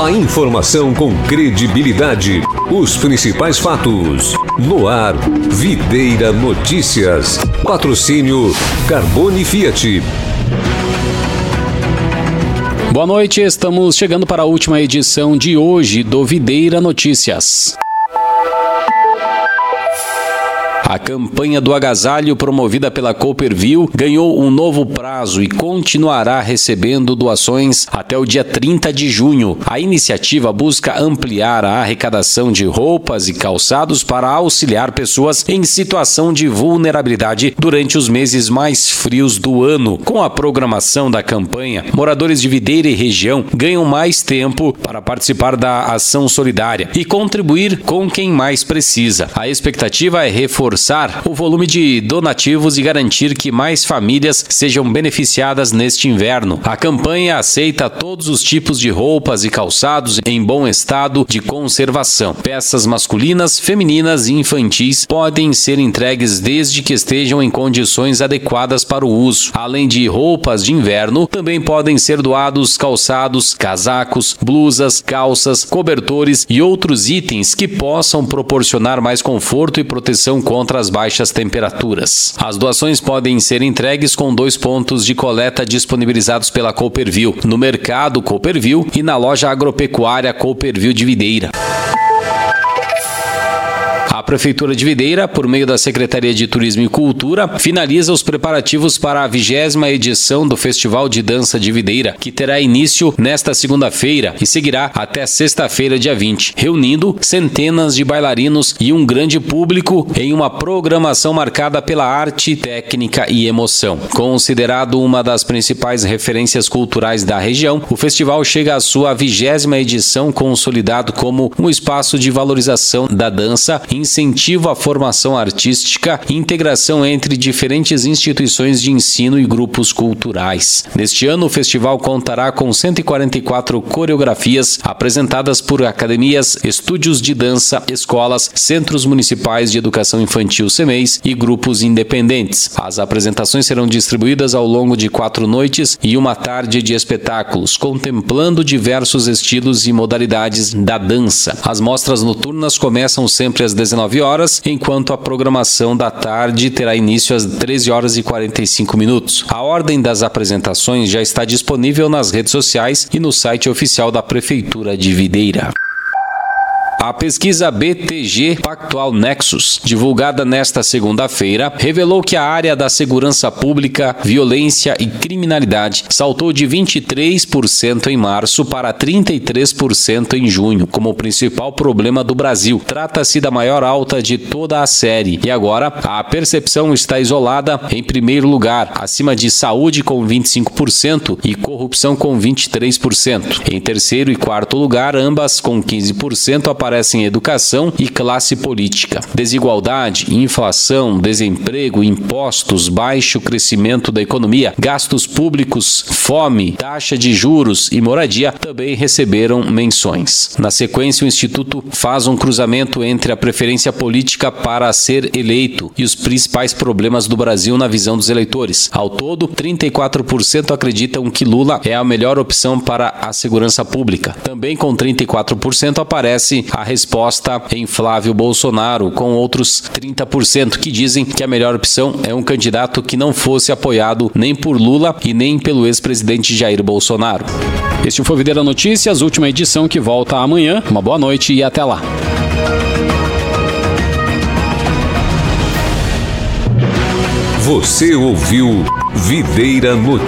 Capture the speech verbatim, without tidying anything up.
A informação com credibilidade. Os principais fatos. No ar, Videira Notícias. Patrocínio Carbone Fiat. Boa noite, estamos chegando para a última edição de hoje do Videira Notícias. A campanha do agasalho promovida pela Cooperville ganhou um novo prazo e continuará recebendo doações até o dia trinta de junho. A iniciativa busca ampliar a arrecadação de roupas e calçados para auxiliar pessoas em situação de vulnerabilidade durante os meses mais frios do ano. Com a programação da campanha, moradores de Videira e região ganham mais tempo para participar da ação solidária e contribuir com quem mais precisa. A expectativa é reforçar o volume de donativos e garantir que mais famílias sejam beneficiadas neste inverno. A campanha aceita todos os tipos de roupas e calçados em bom estado de conservação. Peças masculinas, femininas e infantis podem ser entregues desde que estejam em condições adequadas para o uso. Além de roupas de inverno, também podem ser doados calçados, casacos, blusas, calças, cobertores e outros itens que possam proporcionar mais conforto e proteção contra as baixas temperaturas. As doações podem ser entregues com dois pontos de coleta disponibilizados pela Cooperville, no Mercado Cooperville e na loja agropecuária Cooperville de Videira. A Prefeitura de Videira, por meio da Secretaria de Turismo e Cultura, finaliza os preparativos para a vigésima edição do Festival de Dança de Videira, que terá início nesta segunda-feira e seguirá até sexta-feira, dia vinte, reunindo centenas de bailarinos e um grande público em uma programação marcada pela arte, técnica e emoção. Considerado uma das principais referências culturais da região, o festival chega à sua vigésima edição, consolidado como um espaço de valorização da dança, incentivo à formação artística e integração entre diferentes instituições de ensino e grupos culturais. Neste ano, o festival contará com cento e quarenta e quatro coreografias apresentadas por academias, estúdios de dança, escolas, centros municipais de educação infantil C M E I S e grupos independentes. As apresentações serão distribuídas ao longo de quatro noites e uma tarde de espetáculos, contemplando diversos estilos e modalidades da dança. As mostras noturnas começam sempre às dezenove horas, enquanto a programação da tarde terá início às treze horas e quarenta e cinco minutos. A ordem das apresentações já está disponível nas redes sociais e no site oficial da Prefeitura de Videira. A pesquisa B T G Pactual Nexus, divulgada nesta segunda-feira, revelou que a área da segurança pública, violência e criminalidade saltou de vinte e três por cento em março para trinta e três por cento em junho, como o principal problema do Brasil. Trata-se da maior alta de toda a série e agora a percepção está isolada em primeiro lugar, acima de saúde com vinte e cinco por cento e corrupção com vinte e três por cento. Em terceiro e quarto lugar, ambas com quinze por cento, aparecem educação e classe política. Desigualdade, inflação, desemprego, impostos, baixo crescimento da economia, gastos públicos, fome, taxa de juros e moradia também receberam menções. Na sequência, o Instituto faz um cruzamento entre a preferência política para ser eleito e os principais problemas do Brasil na visão dos eleitores. Ao todo, trinta e quatro por cento acreditam que Lula é a melhor opção para a segurança pública. Também com trinta e quatro por cento aparece a resposta em Flávio Bolsonaro, com outros trinta por cento que dizem que a melhor opção é um candidato que não fosse apoiado nem por Lula e nem pelo ex-presidente Jair Bolsonaro. Este foi o Videira Notícias, última edição que volta amanhã. Uma boa noite e até lá. Você ouviu Videira Notícias.